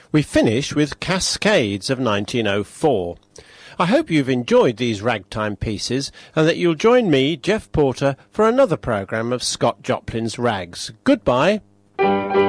We finish with Cascades of 1904. I hope you've enjoyed these ragtime pieces and that you'll join me, Jeff Porter, for another programme of Scott Joplin's Rags. Goodbye.